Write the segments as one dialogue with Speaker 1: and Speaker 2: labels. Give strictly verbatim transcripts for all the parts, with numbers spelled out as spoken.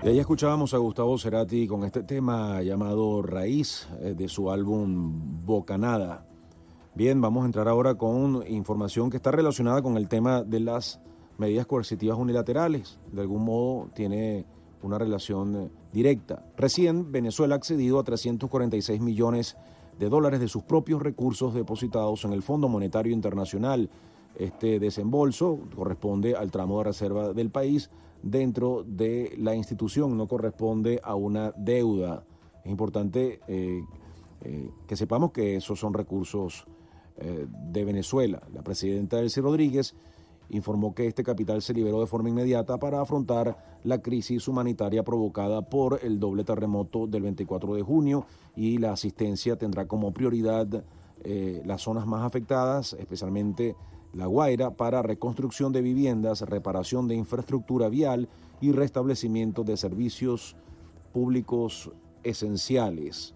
Speaker 1: Y ahí escuchábamos a Gustavo Cerati con este tema llamado Raíz, eh, de su álbum Bocanada. Bien, vamos a entrar ahora con información que está relacionada con el tema de las medidas coercitivas unilaterales. De algún modo tiene una relación directa. Recién Venezuela ha accedido a trescientos cuarenta y seis millones de dólares de sus propios recursos depositados en el Fondo Monetario Internacional. Este desembolso corresponde al tramo de reserva del país dentro de la institución, no corresponde a una deuda. Es importante eh, eh, que sepamos que esos son recursos eh, de Venezuela. La presidenta Delcy Rodríguez informó que este capital se liberó de forma inmediata para afrontar la crisis humanitaria provocada por el doble terremoto del veinticuatro de junio, y la asistencia tendrá como prioridad eh, las zonas más afectadas, especialmente La Guaira, para reconstrucción de viviendas, reparación de infraestructura vial y restablecimiento de servicios públicos esenciales.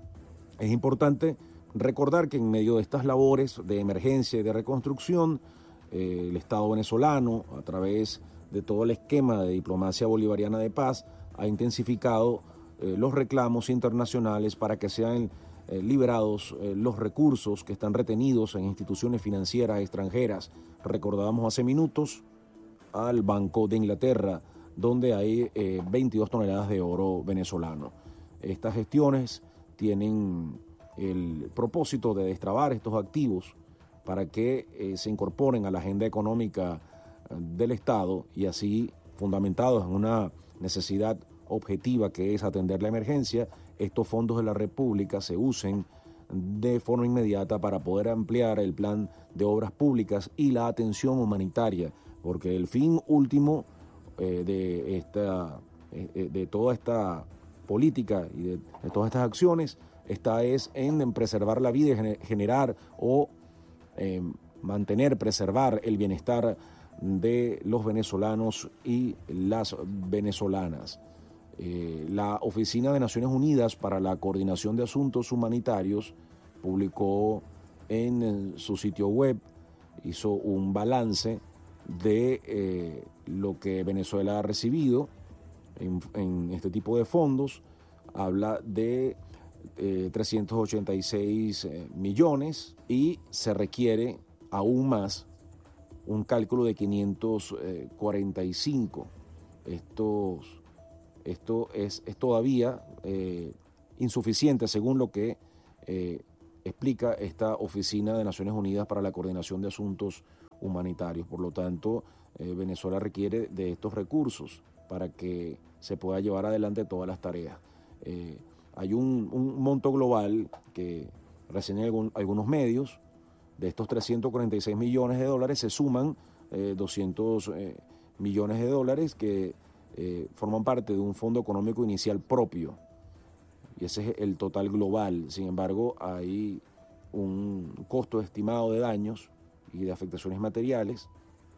Speaker 1: Es importante recordar que en medio de estas labores de emergencia y de reconstrucción, eh, el Estado venezolano, a través de todo el esquema de diplomacia bolivariana de paz, ha intensificado eh, los reclamos internacionales para que sean Eh, liberados eh, los recursos que están retenidos en instituciones financieras extranjeras. Recordábamos hace minutos al Banco de Inglaterra, donde hay eh, veintidós toneladas de oro venezolano. Estas gestiones tienen el propósito de destrabar estos activos para que eh, se incorporen a la agenda económica eh, del Estado, y así, fundamentados en una necesidad objetiva que es atender la emergencia, estos fondos de la República se usen de forma inmediata para poder ampliar el plan de obras públicas y la atención humanitaria, porque el fin último eh, de, esta, eh, de toda esta política y de, de todas estas acciones está es en, en preservar la vida y generar o eh, mantener, preservar el bienestar de los venezolanos y las venezolanas. Eh, la Oficina de Naciones Unidas para la Coordinación de Asuntos Humanitarios publicó en, en su sitio web, hizo un balance de eh, lo que Venezuela ha recibido en, en este tipo de fondos. Habla de eh, trescientos ochenta y seis eh, millones, y se requiere aún más, un cálculo de quinientos cuarenta y cinco. Estos Esto es, es todavía eh, insuficiente, según lo que eh, explica esta Oficina de Naciones Unidas para la Coordinación de Asuntos Humanitarios. Por lo tanto, eh, Venezuela requiere de estos recursos para que se pueda llevar adelante todas las tareas. Eh, hay un, un monto global que reseñan algún, algunos medios. De estos trescientos cuarenta y seis millones de dólares se suman eh, doscientos eh, millones de dólares que Eh, forman parte de un fondo económico inicial propio, y ese es el total global. Sin embargo, hay un costo estimado de daños y de afectaciones materiales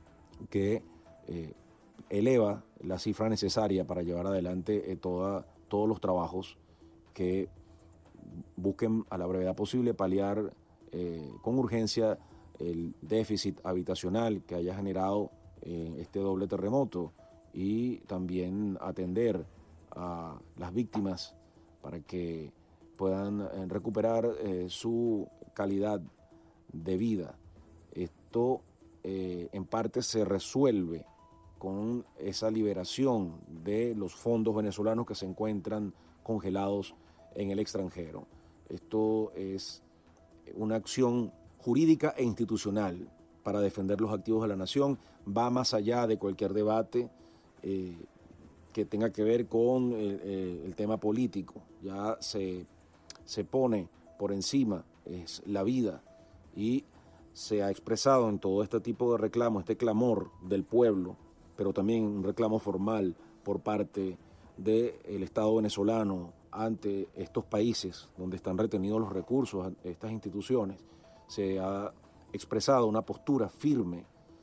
Speaker 1: que eh, eleva la cifra necesaria para llevar adelante eh, toda, todos los trabajos que busquen a la brevedad posible paliar eh, con urgencia el déficit habitacional que haya generado eh, este doble terremoto, y también atender a las víctimas para que puedan recuperar eh, su calidad de vida. Esto eh, en parte se resuelve con esa liberación de los fondos venezolanos que se encuentran congelados en el extranjero. Esto es una acción jurídica e institucional para defender los activos de la nación, va más allá de cualquier debate Eh, que tenga que ver con el, eh, el tema político. Ya se, se pone por encima es la vida, y se ha expresado en todo este tipo de reclamos, este clamor del pueblo, pero también un reclamo formal por parte del Estado venezolano ante estos países donde están retenidos los recursos, estas instituciones. Se ha expresado una postura firme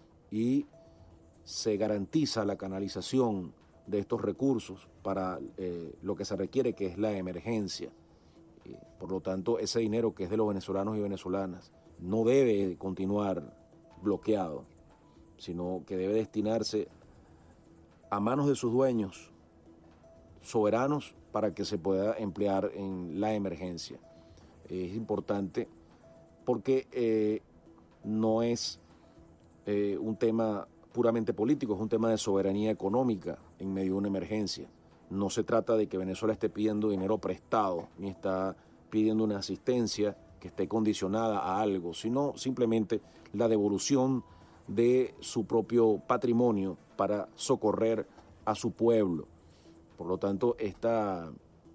Speaker 1: y se garantiza la canalización de estos recursos para eh, lo que se requiere, que es la emergencia. Eh, por lo tanto, ese dinero que es de los venezolanos y venezolanas no debe continuar bloqueado, sino que debe destinarse a manos de sus dueños soberanos para que se pueda emplear en la emergencia. Es importante porque eh, no es eh, un tema puramente político, es un tema de soberanía económica en medio de una emergencia. No se trata de que Venezuela esté pidiendo dinero prestado, ni está pidiendo una asistencia que esté condicionada a algo, sino simplemente la devolución de su propio patrimonio para socorrer a su pueblo. Por lo tanto, esta,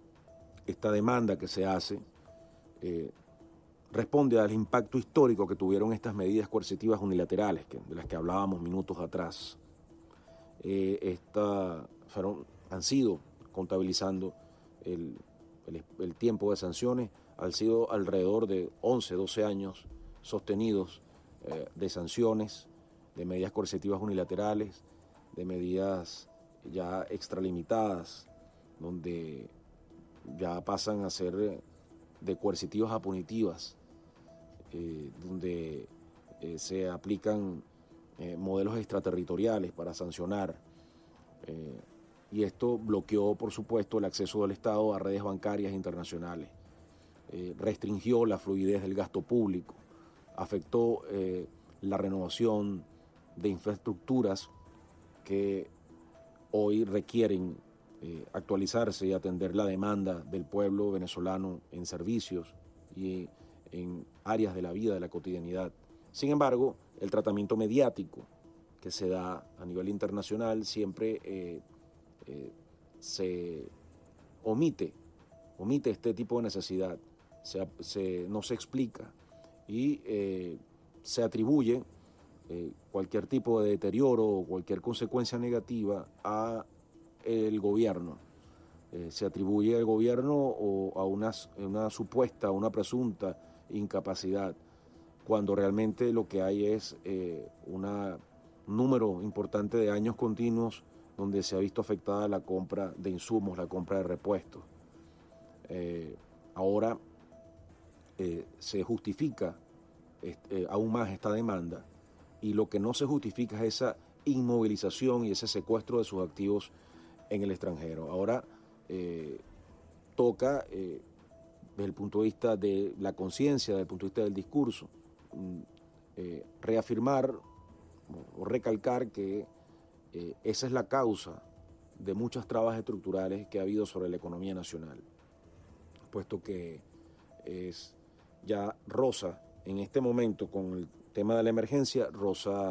Speaker 1: esta demanda que se hace eh, responde al impacto histórico que tuvieron estas medidas coercitivas unilaterales, que, de las que hablábamos minutos atrás. Eh, esta, fueron, han sido, contabilizando el, el, el tiempo de sanciones, han sido alrededor de once, doce años sostenidos eh, de sanciones, de medidas coercitivas unilaterales, de medidas ya extralimitadas, donde ya pasan a ser de coercitivas a punitivas, eh, donde eh, se aplican eh, modelos extraterritoriales para sancionar. Eh, y esto bloqueó, por supuesto, el acceso del Estado a redes bancarias internacionales, eh, restringió la fluidez del gasto público, afectó eh, la renovación de infraestructuras que hoy requieren eh, actualizarse y atender la demanda del pueblo venezolano en servicios y en áreas de la vida, de la cotidianidad. Sin embargo, el tratamiento mediático que se da a nivel internacional siempre eh, eh, se omite, omite este tipo de necesidad, se, se, no se explica y eh, se atribuye eh, cualquier tipo de deterioro o cualquier consecuencia negativa a el gobierno. Eh, se atribuye al gobierno o a una, una supuesta, una presunta incapacidad, cuando realmente lo que hay es eh, una, un número importante de años continuos donde se ha visto afectada la compra de insumos, la compra de repuestos. Eh, ahora eh, se justifica eh, aún más esta demanda, y lo que no se justifica es esa inmovilización y ese secuestro de sus activos en el extranjero. Ahora eh, toca, eh, desde el punto de vista de la conciencia, desde el punto de vista del discurso, eh, reafirmar o recalcar que eh, esa es la causa de muchas trabas estructurales que ha habido sobre la economía nacional, puesto que es ya rosa en este momento con el tema de la emergencia, rosa